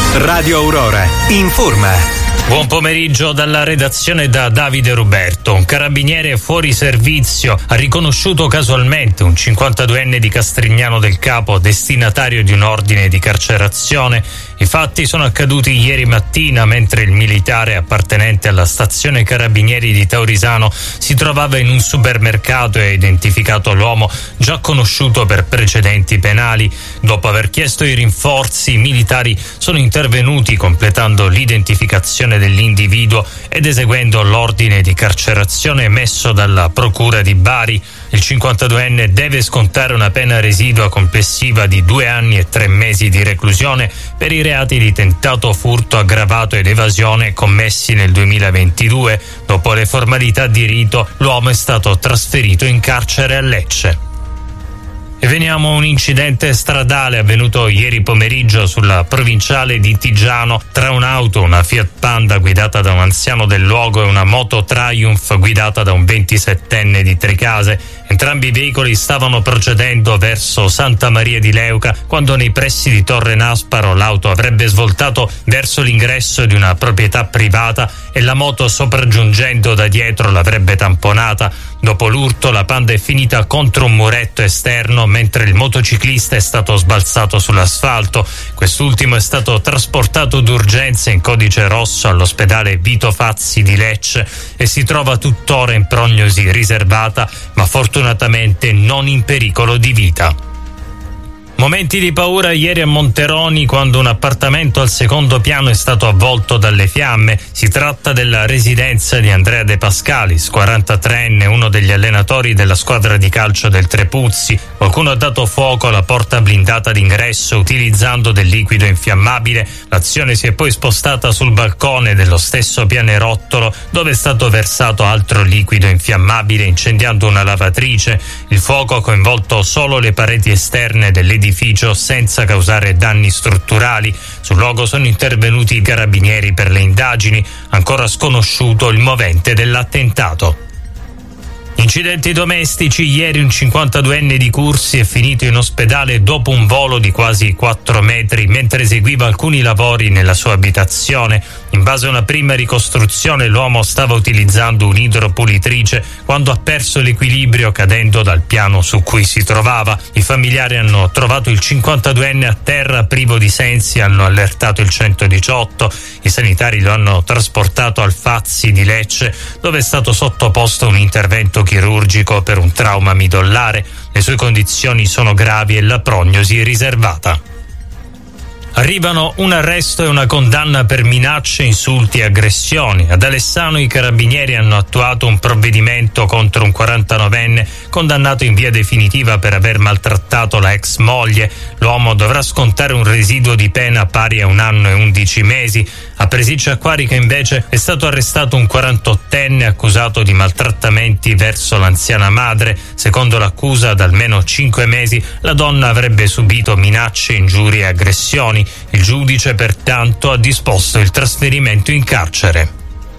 Radio Aurora informa. Buon pomeriggio dalla redazione da Davide Ruberto. Un carabiniere fuori servizio ha riconosciuto casualmente un 52enne di Castrignano del Capo, destinatario di un ordine di carcerazione. I fatti sono accaduti ieri mattina mentre il militare appartenente alla stazione carabinieri di Taurisano si trovava in un supermercato e ha identificato l'uomo già conosciuto per precedenti penali. Dopo aver chiesto i rinforzi, i militari sono intervenuti completando l'identificazione dell'individuo ed eseguendo l'ordine di carcerazione emesso dalla Procura di Bari. Il 52enne deve scontare una pena residua complessiva di 2 anni e 3 mesi di reclusione per i reati di tentato furto aggravato ed evasione commessi nel 2022. Dopo le formalità di rito, l'uomo è stato trasferito in carcere a Lecce. E veniamo a un incidente stradale avvenuto ieri pomeriggio sulla provinciale di Tigiano tra un'auto, una Fiat Panda guidata da un anziano del luogo e una moto Triumph guidata da un 27enne di Tricase. Entrambi i veicoli stavano procedendo verso Santa Maria di Leuca quando nei pressi di Torre Nasparo l'auto avrebbe svoltato verso l'ingresso di una proprietà privata e la moto sopraggiungendo da dietro l'avrebbe tamponata. Dopo l'urto la Panda è finita contro un muretto esterno mentre il motociclista è stato sbalzato sull'asfalto. Quest'ultimo è stato trasportato d'urgenza in codice rosso all'ospedale Vito Fazzi di Lecce e si trova tuttora in prognosi riservata, ma fortunatamente non in pericolo di vita. Momenti di paura ieri a Monteroni quando un appartamento al secondo piano è stato avvolto dalle fiamme. Si tratta della residenza di Andrea De Pascalis, 43enne, uno degli allenatori della squadra di calcio del Trepuzzi. Qualcuno ha dato fuoco alla porta blindata d'ingresso utilizzando del liquido infiammabile. L'azione si è poi spostata sul balcone dello stesso pianerottolo dove è stato versato altro liquido infiammabile incendiando una lavatrice. Il fuoco ha coinvolto solo le pareti esterne dell'edificio senza causare danni strutturali. Sul luogo sono intervenuti i carabinieri per le indagini, ancora sconosciuto il movente dell'attentato. Incidenti domestici, ieri un 52enne di Cursi è finito in ospedale dopo un volo di quasi 4 metri mentre eseguiva alcuni lavori nella sua abitazione. In base a una prima ricostruzione l'uomo stava utilizzando un'idropulitrice quando ha perso l'equilibrio cadendo dal piano su cui si trovava. I familiari hanno trovato il 52enne a terra privo di sensi, hanno allertato il 118. I sanitari lo hanno trasportato al Fazzi di Lecce dove è stato sottoposto a un intervento chirurgico per un trauma midollare. Le sue condizioni sono gravi e la prognosi è riservata. Arrivano un arresto e una condanna per minacce, insulti e aggressioni. Ad Alessano i carabinieri hanno attuato un provvedimento contro un 49enne condannato in via definitiva per aver maltrattato la ex moglie. L'uomo dovrà scontare un residuo di pena pari a 1 anno e 11 mesi. A Presiccio Acquarica invece è stato arrestato un 48enne accusato di maltrattamenti verso l'anziana madre. Secondo l'accusa, da almeno 5 mesi la donna avrebbe subito minacce, ingiurie e aggressioni. Il giudice pertanto ha disposto il trasferimento in carcere.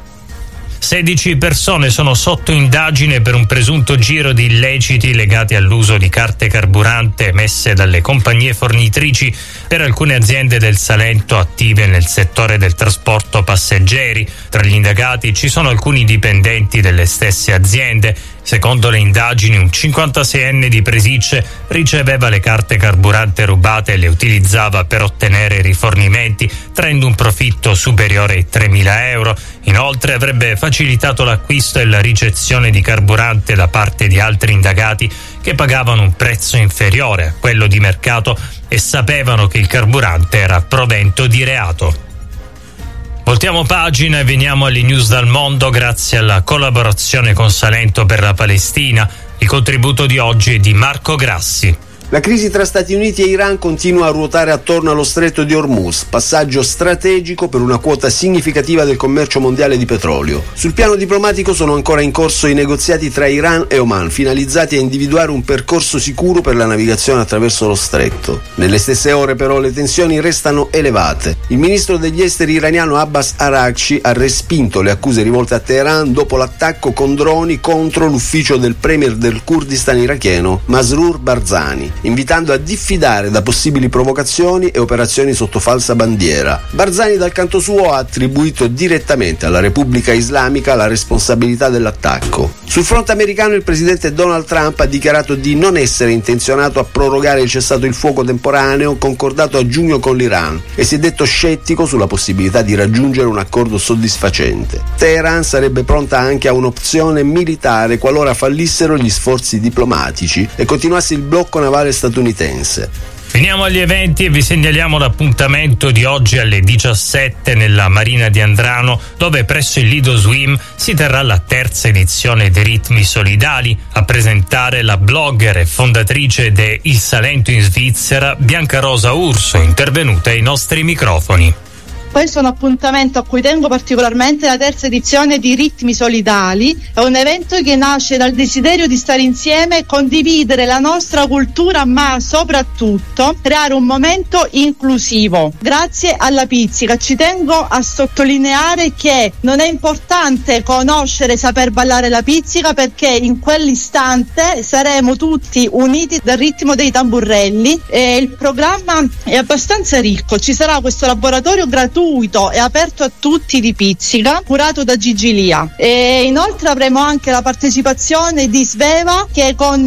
16 persone sono sotto indagine per un presunto giro di illeciti legati all'uso di carte carburante emesse dalle compagnie fornitrici per alcune aziende del Salento attive nel settore del trasporto passeggeri. Tra gli indagati ci sono alcuni dipendenti delle stesse aziende. Secondo le indagini, un 56enne di Presicce riceveva le carte carburante rubate e le utilizzava per ottenere rifornimenti, traendo un profitto superiore ai 3.000 euro. Inoltre avrebbe facilitato l'acquisto e la ricezione di carburante da parte di altri indagati che pagavano un prezzo inferiore a quello di mercato e sapevano che il carburante era provento di reato. Voltiamo pagina e veniamo alle news dal mondo grazie alla collaborazione con Salento per la Palestina. Il contributo di oggi è di Marco Grassi. La crisi tra Stati Uniti e Iran continua a ruotare attorno allo stretto di Hormuz, passaggio strategico per una quota significativa del commercio mondiale di petrolio. Sul piano diplomatico sono ancora in corso i negoziati tra Iran e Oman, finalizzati a individuare un percorso sicuro per la navigazione attraverso lo stretto. Nelle stesse ore però le tensioni restano elevate. Il ministro degli esteri iraniano Abbas Araghchi ha respinto le accuse rivolte a Teheran dopo l'attacco con droni contro l'ufficio del premier del Kurdistan iracheno Masroor Barzani. invitando a diffidare da possibili provocazioni e operazioni sotto falsa bandiera. Barzani dal canto suo ha attribuito direttamente alla Repubblica Islamica la responsabilità dell'attacco. Sul fronte americano il presidente Donald Trump ha dichiarato di non essere intenzionato a prorogare il cessato il fuoco temporaneo concordato a giugno con l'Iran e si è detto scettico sulla possibilità di raggiungere un accordo soddisfacente. Teheran sarebbe pronta anche a un'opzione militare qualora fallissero gli sforzi diplomatici e continuasse il blocco navale statunitense. Finiamo agli eventi e vi segnaliamo l'appuntamento di oggi alle 17 nella Marina di Andrano, dove presso il Lido Swim si terrà la terza edizione dei Ritmi Solidali. A presentare la blogger e fondatrice de Il Salento in Svizzera, Bianca Rosa Urso, intervenuta ai nostri microfoni. Questo è un appuntamento a cui tengo particolarmente, la terza edizione di Ritmi Solidali. È un evento che nasce dal desiderio di stare insieme e condividere la nostra cultura, ma soprattutto creare un momento inclusivo. Grazie alla pizzica ci tengo a sottolineare che non è importante conoscere e saper ballare la pizzica, perché in quell'istante saremo tutti uniti dal ritmo dei tamburelli e il programma è abbastanza ricco. Ci sarà questo laboratorio gratuito e aperto a tutti di pizzica, curato da Gigi Lia, e inoltre avremo anche la partecipazione di Sveva, che con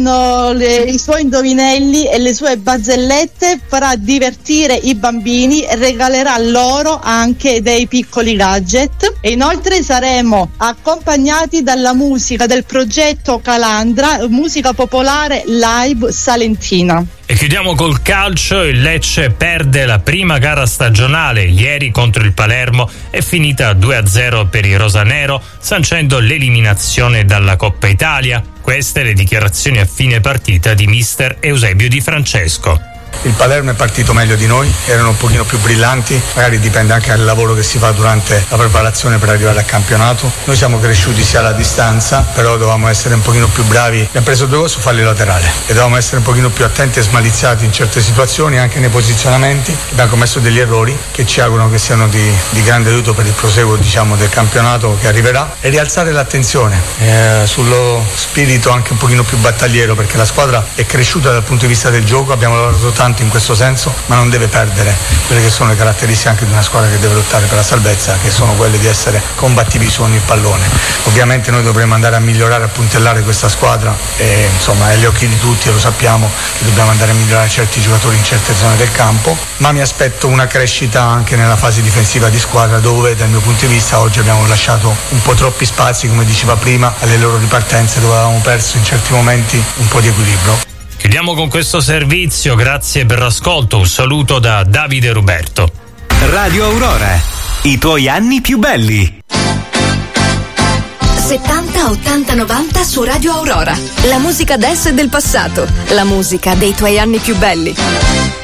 i suoi indovinelli e le sue barzellette farà divertire i bambini e regalerà loro anche dei piccoli gadget. E inoltre saremo accompagnati dalla musica del progetto Calandra, musica popolare live salentina. E chiudiamo col calcio. Il Lecce perde la prima gara stagionale ieri contro il Palermo, è finita 2-0 per i rosanero, sancendo l'eliminazione dalla Coppa Italia. Queste le dichiarazioni a fine partita di mister Eusebio Di Francesco. Il Palermo è partito meglio di noi, erano un pochino più brillanti, magari dipende anche dal lavoro che si fa durante la preparazione per arrivare al campionato. Noi siamo cresciuti sia alla distanza, però dovevamo essere un pochino più bravi. Abbiamo preso 2 gol su falli laterali e dovevamo essere un pochino più attenti e smaliziati in certe situazioni, anche nei posizionamenti. Abbiamo commesso degli errori che ci auguro che siano di grande aiuto per il proseguo, del campionato che arriverà, e rialzare l'attenzione sullo spirito anche un pochino più battagliero, perché la squadra è cresciuta dal punto di vista del gioco, abbiamo lavorato tanto in questo senso, ma non deve perdere quelle che sono le caratteristiche anche di una squadra che deve lottare per la salvezza, che sono quelle di essere combattivi su ogni pallone. Ovviamente noi dovremo andare a migliorare, a puntellare questa squadra e insomma è agli occhi di tutti, lo sappiamo che dobbiamo andare a migliorare certi giocatori in certe zone del campo, ma mi aspetto una crescita anche nella fase difensiva di squadra, dove dal mio punto di vista oggi abbiamo lasciato un po' troppi spazi, come diceva prima, alle loro ripartenze, dove avevamo perso in certi momenti un po' di equilibrio. Chiudiamo con questo servizio, grazie per l'ascolto, un saluto da Davide Ruberto. Radio Aurora, i tuoi anni più belli. 70, 80, 90 su Radio Aurora. La musica adesso e del passato, la musica dei tuoi anni più belli.